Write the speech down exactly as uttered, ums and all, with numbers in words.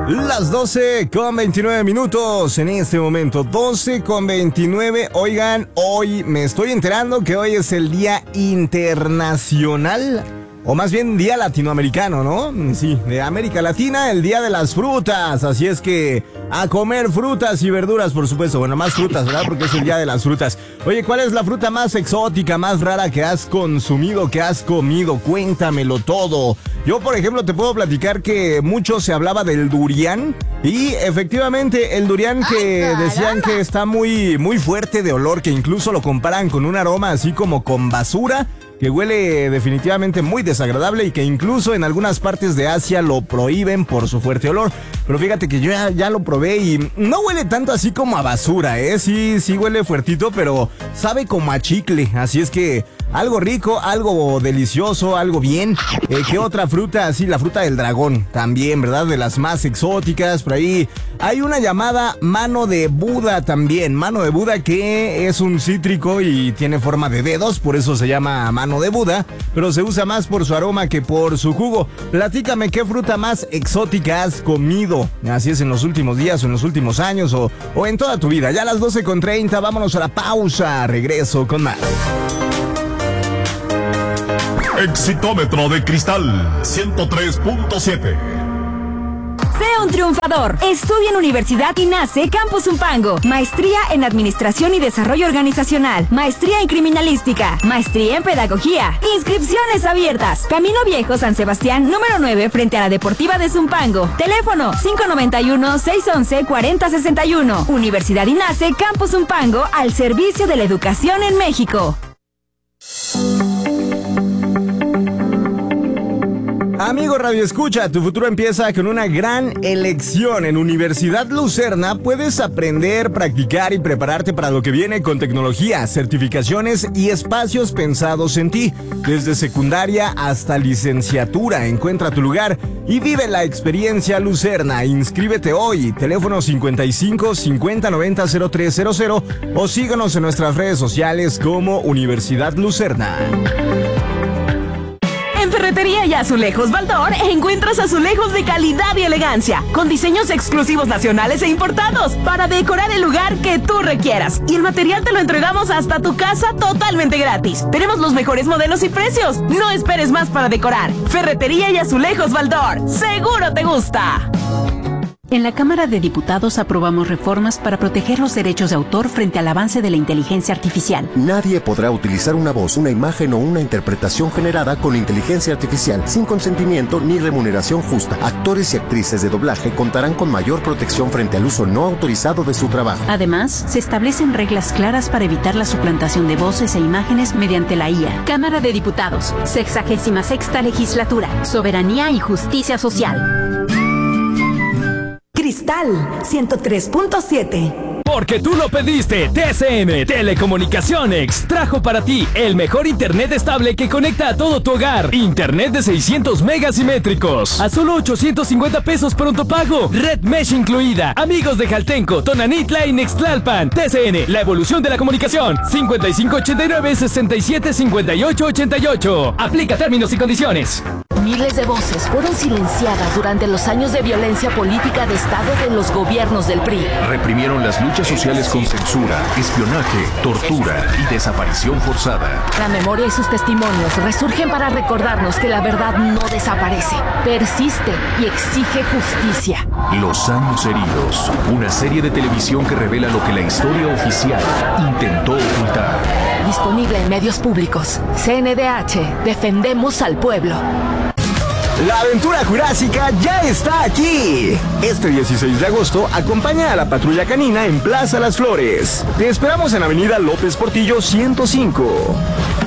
Las doce con veintinueve minutos en este momento, doce con veintinueve. Oigan, hoy me estoy enterando que hoy es el Día Internacional, o más bien Día Latinoamericano, ¿no? Sí, de América Latina, el Día de las Frutas. Así es que a comer frutas y verduras, por supuesto. Bueno, más frutas, ¿verdad? Porque es el Día de las Frutas. Oye, ¿cuál es la fruta más exótica, más rara que has consumido, que has comido? Cuéntamelo todo. Yo, por ejemplo, te puedo platicar que mucho se hablaba del durián. Y efectivamente, el durián que Ay, decían que está muy, muy fuerte de olor, que incluso lo comparan con un aroma así como con basura, que huele definitivamente muy desagradable y que incluso en algunas partes de Asia lo prohíben por su fuerte olor. Pero fíjate que yo ya, ya lo probé y no huele tanto así como a basura, ¿eh? Sí, sí huele fuertito, pero sabe como a chicle. Así es que algo rico, algo delicioso, algo bien. Eh, ¿Qué otra fruta? Sí, la fruta del dragón también, ¿verdad? De las más exóticas. Por ahí hay una llamada mano de Buda también. Mano de Buda, que es un cítrico y tiene forma de dedos, por eso se llama mano de Buda, pero se usa más por su aroma que por su jugo. Platícame, ¿qué fruta más exótica has comido? Así es, en los últimos días o en los últimos años o, o en toda tu vida. Ya a las doce con treinta, vámonos a la pausa. Regreso con más. Exitómetro de Cristal ciento tres punto siete. Sé un triunfador. Estudia en Universidad INACE Campus Zumpango. Maestría en Administración y Desarrollo Organizacional. Maestría en Criminalística. Maestría en Pedagogía. Inscripciones abiertas. Camino Viejo, San Sebastián, número nueve, frente a la Deportiva de Zumpango. Teléfono cinco nueve uno, seis once, cuarenta sesenta y uno. Universidad INACE Campus Zumpango, al servicio de la educación en México. Amigo Radio Escucha, tu futuro empieza con una gran elección. En Universidad Lucerna puedes aprender, practicar y prepararte para lo que viene con tecnología, certificaciones y espacios pensados en ti. Desde secundaria hasta licenciatura, encuentra tu lugar y vive la experiencia Lucerna. Inscríbete hoy, teléfono cincuenta y cinco, cincuenta, noventa, cero tres cero cero o síguenos en nuestras redes sociales como Universidad Lucerna. En Ferretería y Azulejos Baldor encuentras azulejos de calidad y elegancia, con diseños exclusivos nacionales e importados, para decorar el lugar que tú requieras. Y el material te lo entregamos hasta tu casa totalmente gratis. Tenemos los mejores modelos y precios. No esperes más para decorar. Ferretería y Azulejos Baldor. ¡Seguro te gusta! En la Cámara de Diputados aprobamos reformas para proteger los derechos de autor frente al avance de la inteligencia artificial. Nadie podrá utilizar una voz, una imagen o una interpretación generada con inteligencia artificial sin consentimiento ni remuneración justa. Actores y actrices de doblaje contarán con mayor protección frente al uso no autorizado de su trabajo. Además, se establecen reglas claras para evitar la suplantación de voces e imágenes mediante la I A. Cámara de Diputados, sexagésima sexta legislatura, soberanía y justicia social. Cristal ciento tres punto siete. Porque tú lo pediste, T C N Telecomunicaciones trajo para ti el mejor internet estable que conecta a todo tu hogar. Internet de seiscientos megas simétricos a solo ochocientos cincuenta pesos pronto pago. Red Mesh incluida. Amigos de Jaltenco, Tonanitla y Nextlalpan. T C N, la evolución de la comunicación. cincuenta y cinco ochenta y nueve, sesenta y siete, cincuenta y ocho ochenta y ocho. Aplica términos y condiciones. Miles de voces fueron silenciadas durante los años de violencia política de Estado de los gobiernos del P R I. Reprimieron las luchas sociales con censura, espionaje, tortura y desaparición forzada. La memoria y sus testimonios resurgen para recordarnos que la verdad no desaparece, persiste y exige justicia. Los años heridos, una serie de televisión que revela lo que la historia oficial intentó ocultar. Disponible en medios públicos. C N D H, defendemos al pueblo. La aventura jurásica ya está aquí. Este dieciséis de agosto, acompaña a la Patrulla Canina en Plaza Las Flores. Te esperamos en Avenida López Portillo ciento cinco.